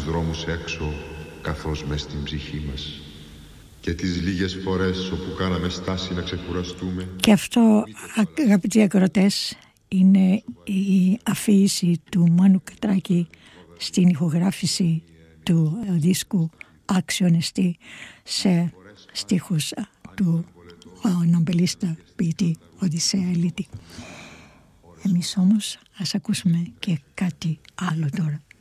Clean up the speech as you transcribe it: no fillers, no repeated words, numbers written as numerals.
στους δρόμους έξω, καθώς μες στην ψυχή μας. Και τις λίγες φορές όπου κάναμε στάση να ξεκουραστούμε. Και αυτό, αγαπητοί ακροατές, είναι η αφήγηση του Μάνου Κατράκη στην ηχογράφηση του δίσκου Άξιονεστη σε στίχους του νομπελίστα ποιητή Οδυσσέα Ελίτη. Εμείς όμως ας ακούσουμε και κάτι άλλο τώρα.